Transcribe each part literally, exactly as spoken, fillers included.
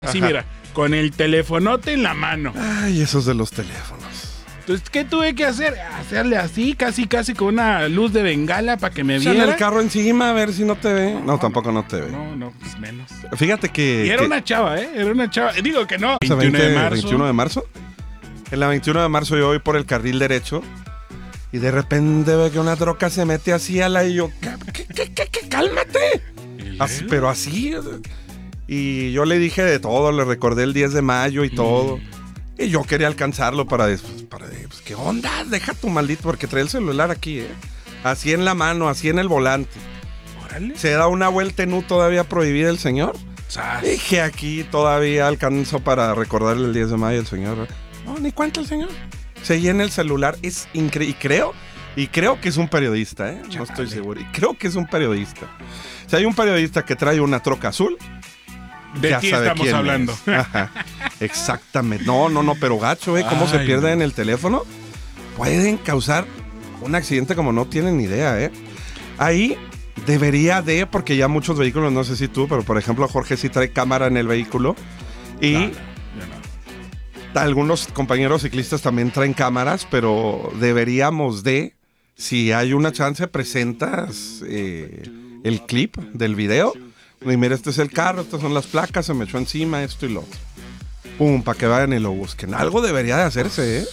Sí, Ajá. mira, con el telefonote en la mano. Ay, esos de los teléfonos. Entonces, ¿qué tuve que hacer? Hacerle así, casi, casi con una luz de bengala para que me Echarle viera. el carro encima a ver si no te ve. No, tampoco no te ve. No, no, pues menos. Fíjate que... Y era que una chava, ¿eh? Era una chava. Digo que no. esa veintiuno de veinte marzo. veintiuno de marzo. En la veintiuno de marzo yo voy por el carril derecho y de repente veo que una troca se mete así a la y yo, ¿qué, qué, qué, qué, qué? ¡Cálmate! Así, pero así. Y yo le dije de todo, le recordé el diez de mayo y todo. Y yo quería alcanzarlo para, des- para de- pues, ¿qué onda? Deja tu maldito, porque trae el celular aquí, ¿eh? Así en la mano, así en el volante. Órale. Se da una vuelta en U todavía prohibida el señor. Sas. Dije, aquí todavía alcanzo para recordarle el diez de mayo al señor. No, ni cuenta el señor. Seguía en el celular, es increíble. Y creo, y creo que es un periodista, ¿eh? No estoy seguro. Y creo que es un periodista. Si hay un periodista que trae una troca azul, De ya ti sabe estamos quién hablando. es. Ajá. Exactamente. No, no, no, pero gacho, ¿eh? Cómo se Ay, pierde no. en el teléfono. Pueden causar un accidente como no tienen ni idea, ¿eh? Ahí debería de, porque ya muchos vehículos, no sé si tú, pero por ejemplo Jorge sí trae cámara en el vehículo. Y No, no, yo no. algunos compañeros ciclistas también traen cámaras, pero deberíamos de, si hay una chance, presentas eh, el clip del video. Y mira, este es el carro, estas son las placas, se me echó encima esto y lo otro. Pum, para que vayan y lo busquen. Algo debería de hacerse, ¿eh?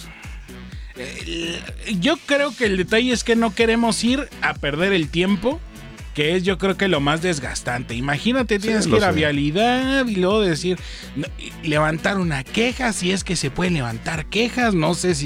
Yo creo que el detalle es que no queremos ir a perder el tiempo, que es yo creo que lo más desgastante. Imagínate, tienes Sí, que lo ir a sé. vialidad y luego decir, no, y levantar una queja, si es que se pueden levantar quejas, no sé si